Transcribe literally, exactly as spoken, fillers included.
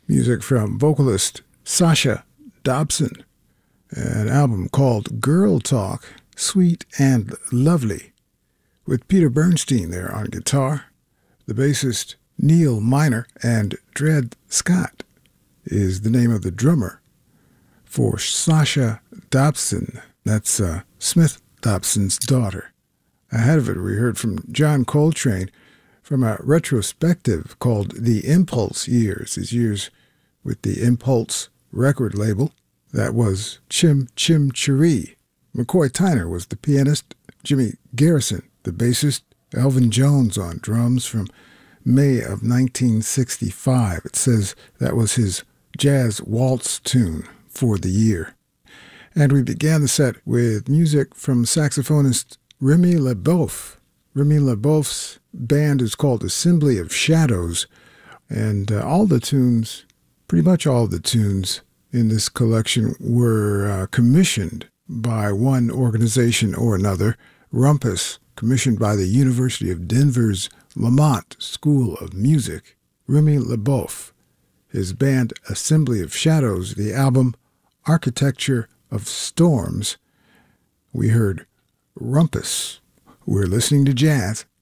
Music from vocalist Sasha Dobson. An album called Girl Talk, Sweet and Lovely, with Peter Bernstein there on guitar. The bassist Neil Miner, and Dred Scott is the name of the drummer for Sasha Dobson. That's uh, Smith Dobson's daughter. Ahead of it, we heard from John Coltrane from a retrospective called The Impulse Years, his years with the Impulse record label. That was Chim Chim Cheree. McCoy Tyner was the pianist, Jimmy Garrison, the bassist, Elvin Jones on drums from May of nineteen sixty-five. It says that was his jazz waltz tune for the year. And we began the set with music from saxophonist Remy LeBeouf. Remy LeBeouf's band is called Assembly of Shadows, and uh, all the tunes, pretty much all the tunes in this collection were uh, commissioned by one organization or another. Rumpus, commissioned by the University of Denver's Lamont School of Music. Remy LeBeouf, his band Assembly of Shadows, the album Architecture of Storms. We heard Rumpus. We're listening to jazz.